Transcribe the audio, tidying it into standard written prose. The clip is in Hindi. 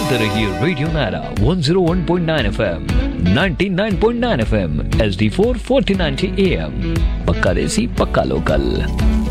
सुनते रहिए radio Naira 101.9 FM, 99.9 FM, HD4 1490 AM। पक्का देसी पक्का लोकल।